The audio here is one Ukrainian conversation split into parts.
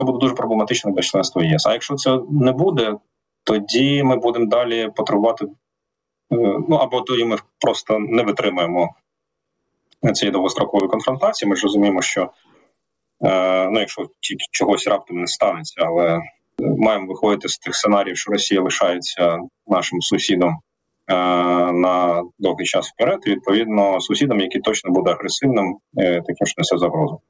буде дуже проблематично для членства ЄС. А якщо це не буде, тоді ми будемо далі потребувати, або тоді ми просто не витримаємо цієї довгострокової конфронтації. Ми ж розуміємо, що якщо чогось раптом не станеться, але маємо виходити з тих сценаріїв, що Росія лишається нашим сусідом на довгий час вперед, і, відповідно, сусідом, який точно буде агресивним, таким, що несе загрозу.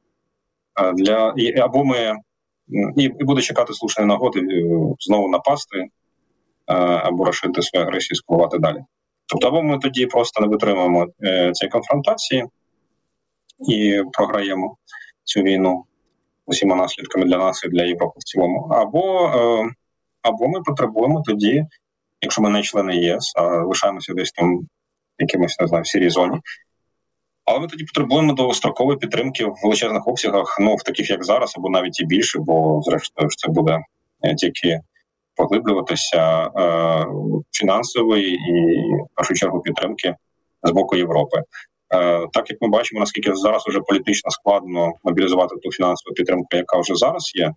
Або ми і буде чекати слушної нагоди знову напасти, або розширити свою агресію, скувати далі. Тобто, або ми тоді просто не витримуємо цієї конфронтації і програємо цю війну усіма наслідками для нас і для Європи в цілому. Або ми потребуємо тоді, якщо ми не члени ЄС, а лишаємося десь там якимось, не знаю, в сірій зоні, але ми тоді потребуємо довгострокової підтримки в величезних обсягах, в таких як зараз, або навіть і більше, бо зрештою це буде тільки поглиблюватися фінансової і, в першу чергу, підтримки з боку Європи. Так як ми бачимо, наскільки зараз вже політично складно мобілізувати ту фінансову підтримку, яка вже зараз є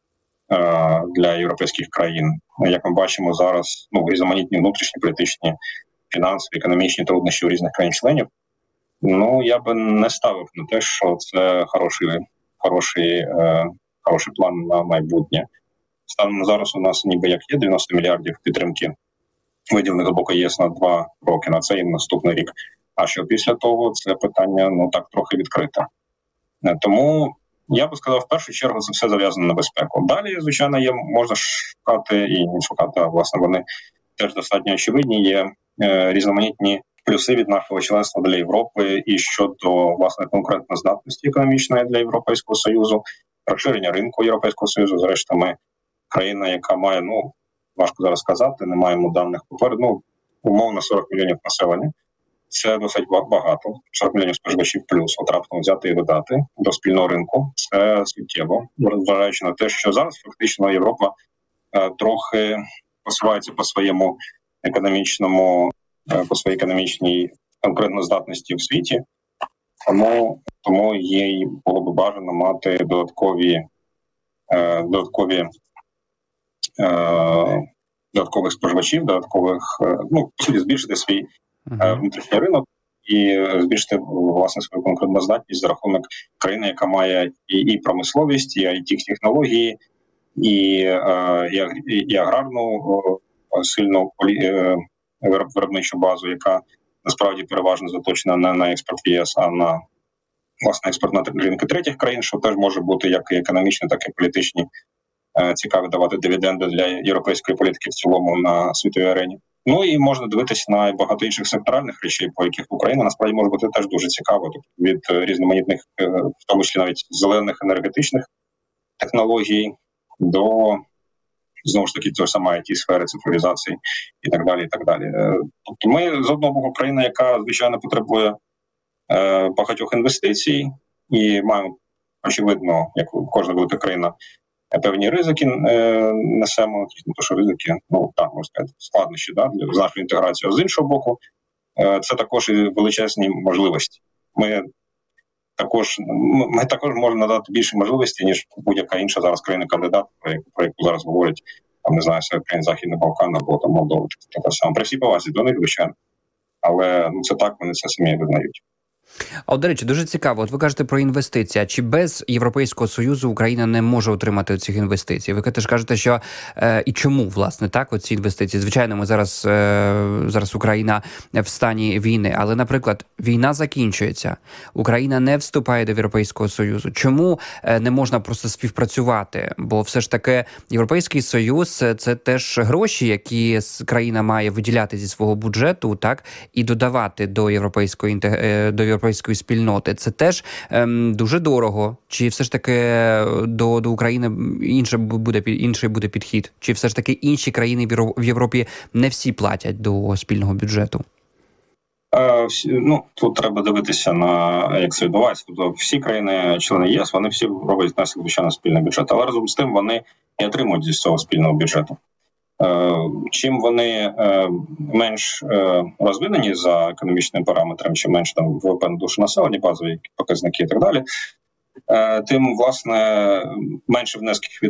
для європейських країн. Як ми бачимо зараз, різноманітні внутрішні політичні, фінансові, економічні труднощі у різних країн-членів, я би не ставив на те, що це хороший план на майбутнє. Станом на зараз у нас ніби як є 90 мільярдів підтримки, виділених з боку ЄС на 2 роки, на цей і наступний рік. А що після того, це питання, так трохи відкрите. Тому я би сказав, в першу чергу це все зав'язано на безпеку. Далі, звичайно, можна шукати і не шукати, а власне вони теж достатньо очевидні. Є різноманітні плюси від нашого членства для Європи і щодо, власне, конкурентоздатності економічної для Європейського Союзу, розширення ринку Європейського Союзу. Зрештою, ми країна, яка має, важко зараз сказати, не маємо даних попереду, умовно 40 мільйонів населення. Це досить багато, 40 мільйонів споживачів плюс, раптом взяти і додати до спільного ринку. Це суттєво, зважаючи на те, що зараз фактично Європа трохи посувається по своєму по своїй економічній конкурентоздатності в світі. Тому їй було б бажано мати додаткових споживачів, збільшити свій внутрішній ринок і збільшити, власне, свою конкурентоздатність за рахунок країни, яка має і промисловість, і IT-технології, і аграрну сильну виробничу базу, яка насправді переважно заточена не на експорт в ЄС, а на, власне, експорт на ринки третіх країн, що теж може бути як і економічні, так і політичні, цікаві давати дивіденди для європейської політики в цілому на світовій арені. І можна дивитися на багато інших секторальних речей, по яких Україна насправді може бути теж дуже цікаво, тобто від різноманітних, в тому числі навіть зелених енергетичних технологій до, знову ж таки, цього саме IT-сфери, цифровізації і так далі, і так далі. Тобто ми, з одного боку, країна, яка, звичайно, потребує багатьох інвестицій, і маємо, очевидно, як кожна велика країна, певні ризики несемо, не то, що ризики, можна сказати, складнощі з нашої інтеграції. А з іншого боку, це також і величезні можливості. Ми також можемо надати більше можливостей, ніж будь-яка інша зараз країна-кандидат, про яку зараз говорять, серед країн Західного Балкану або Молдови. При всій повазі до них, звичайно. Але це так, вони це самі визнають. А до речі, дуже цікаво. Ви кажете про інвестиції. А чи без Європейського Союзу Україна не може отримати цих інвестицій? Ви теж кажете, що і чому, власне, так, оці інвестиції? Звичайно, ми зараз Україна в стані війни. Але, наприклад, війна закінчується. Україна не вступає до Європейського Союзу. Чому не можна просто співпрацювати? Бо все ж таки Європейський Союз – це теж гроші, які країна має виділяти зі свого бюджету, так, і додавати до європейської спільноти. Це теж дуже дорого. Чи все ж таки до України інший буде підхід? Чи все ж таки інші країни в Європі не всі платять до спільного бюджету? Тут треба дивитися на, як це відбувається. Тобто всі країни-члени ЄС, вони всі роблять внесок, звичайно, спільний бюджет. Але разом з тим вони і отримують зі цього спільного бюджету. Чим вони менш розвинені за економічними параметрами, чим менш там ВВП на душу населення, базові показники і так далі, тим, власне, менше внесків від